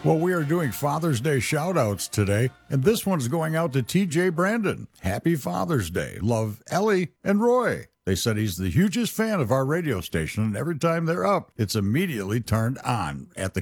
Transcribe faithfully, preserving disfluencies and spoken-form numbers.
Well, we are doing Father's Day shout-outs today, and this one's going out to T J Brandon. Happy Father's Day. Love, Ellie and Roy. They said he's the hugest fan of our radio station, and every time they're up, it's immediately turned on at the